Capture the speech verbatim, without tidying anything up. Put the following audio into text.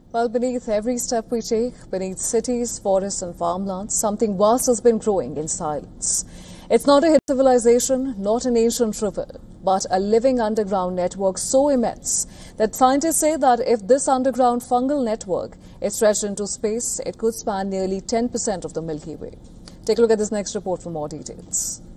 Well, beneath every step we take, beneath cities, forests and farmlands, something vast has been growing in silence. It's not a hidden civilization, not an ancient river, but a living underground network so immense that scientists say that if this underground fungal network is stretched into space, it could span nearly ten percent of the Milky Way. Take a look at this next report for more details.